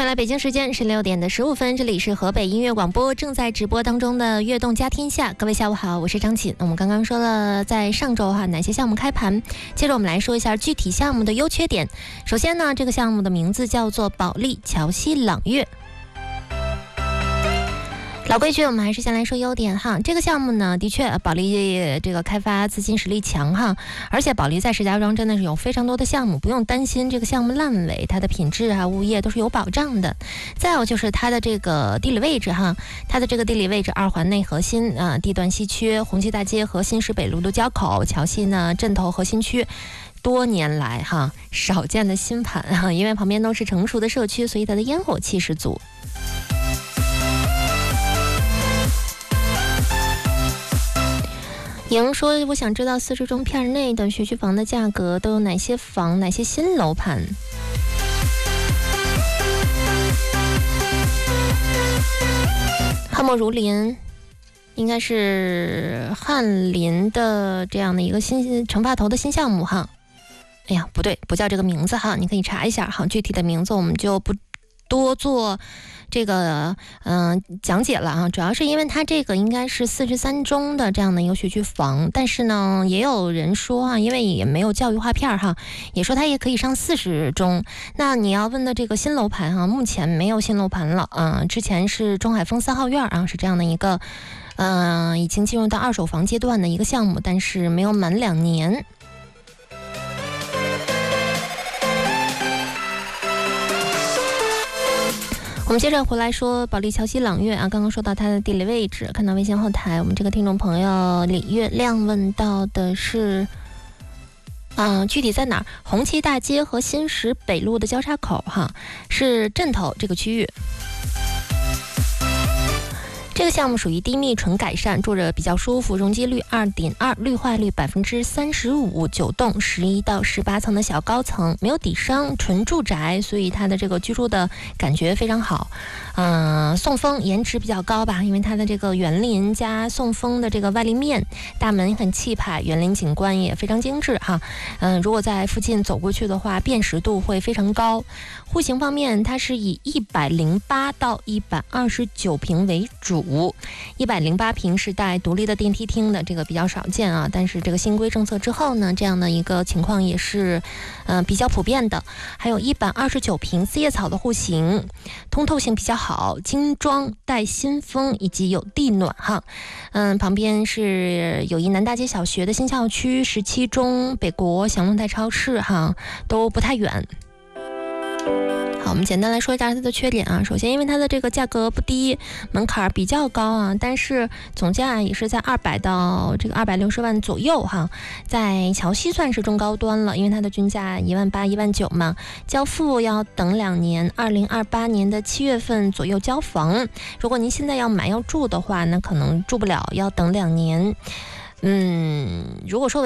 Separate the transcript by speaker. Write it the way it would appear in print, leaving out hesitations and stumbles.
Speaker 1: 来北京时间16点15分，这里是河北音乐广播正在直播当中的悦动家天下。各位下午好，我是张琴。我们刚刚说了在上周哪些项目开盘，接着我们来说一下具体项目的优缺点。首先呢，这个项目的名字叫做保利桥西朗悦。老规矩，我们还是先来说优点哈。这个项目呢，的确保利这个开发资金实力强哈，而且保利在石家庄真的是有非常多的项目，不用担心这个项目烂尾，它的品质物业都是有保障的。再有就是它的这个地理位置哈，它的这个地理位置2环内核心地段稀缺，红旗大街和新石北路的交口，桥西呢镇头核心区。多年来少见的新盘因为旁边都是成熟的社区，所以它的烟火气十足。莹说：“我想知道40中片内的学区房的价格都有哪些房，哪些新楼盘？”汉墨如林应该是翰林的这样的一个新成发头的新项目哈。哎呀，不对，不叫这个名字哈，你可以查一下哈，具体的名字我们就不多做这个讲解了啊，主要是因为它这个应该是43中的这样的一个学区房，但是呢，也有人说因为也没有教育划片也说它也可以上40中。那你要问的这个新楼盘目前没有新楼盘了之前是中海丰3号院是这样的一个已经进入到2手房阶段的一个项目，但是没有满2年。我们接着回来说保利桥西朗悦刚刚说到它的地理位置，看到微信后台我们这个听众朋友李月亮问到的是具体在哪儿？红旗大街和新石北路的交叉口是镇头这个区域。这个项目属于低密纯改善，住着比较舒服，容积率2.2%，绿化率35%，9栋11到18层的小高层，没有底商，纯住宅，所以它的这个居住的感觉非常好。送风颜值比较高吧，因为它的这个园林加送风的这个外立面，大门很气派，园林景观也非常精致如果在附近走过去的话，辨识度会非常高。户型方面，它是以108到129平为主，108平是带独立的电梯厅的，这个比较少见但是这个新规政策之后呢，这样的一个情况也是比较普遍的。还有129平四叶草的户型，通透性比较好，精装带新风以及有地暖旁边是友谊南大街小学的新校区，17中、北国、祥龙泰超市都不太远。好，我们简单来说一下它的缺点首先，因为它的这个价格不低，门槛比较高但是总价也是在200到这个260万左右在桥西算是中高端了，因为它的均价18000、19000嘛，交付要等2年，2028年的7月份左右交房。如果您现在要买要住的话，那可能住不了，要等2年。如果说